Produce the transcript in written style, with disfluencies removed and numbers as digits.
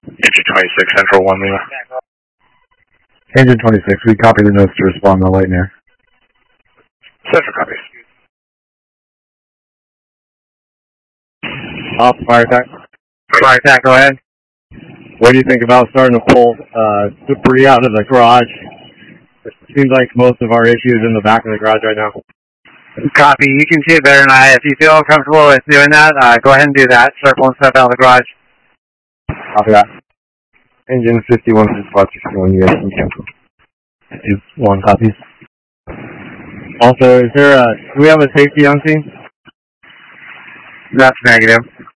Engine 26, Central 1 Lima. Engine 26, we copy the notes to respond to light air. Central copies. Off fire attack. Fire attack, go ahead. What do you think about starting to pull debris out of the garage? It seems like most of our issue is in the back of the garage right now. Copy. You can see it better than I. If you feel comfortable with doing that, go ahead and do that. Start pulling stuff out of the garage. Copy that. Engine 51 to spot 61, you guys can cancel. 51 copies. Also, do we have a safety on scene? That's negative.